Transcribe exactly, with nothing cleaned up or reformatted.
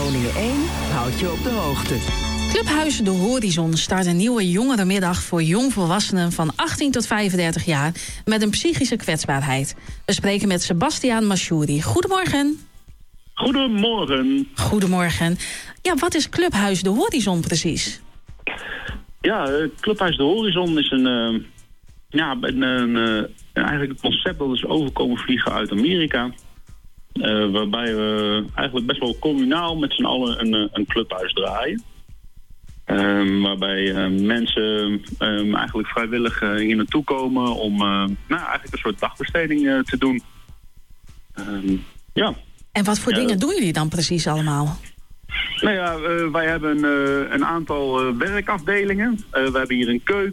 Groningen één houdt je op de hoogte. Clubhuis De Horizon start een nieuwe jongerenmiddag voor jongvolwassenen van achttien tot vijfendertig jaar met een psychische kwetsbaarheid. We spreken met Sebastiaan Mashouri. Goedemorgen. Goedemorgen. Goedemorgen. Ja, wat is Clubhuis De Horizon precies? Ja, Clubhuis De Horizon is een, uh, ja, een, een, een, eigenlijk een concept dat is overkomen vliegen uit Amerika. Uh, waarbij we eigenlijk best wel communaal met z'n allen een, een clubhuis draaien. Um, waarbij uh, mensen um, eigenlijk vrijwillig uh, hier naartoe komen om uh, nou, eigenlijk een soort dagbesteding uh, te doen. Um, ja. En wat voor ja, dingen doen jullie dan precies allemaal? Nou ja, uh, wij hebben uh, een aantal uh, werkafdelingen. Uh, we hebben hier een keuken.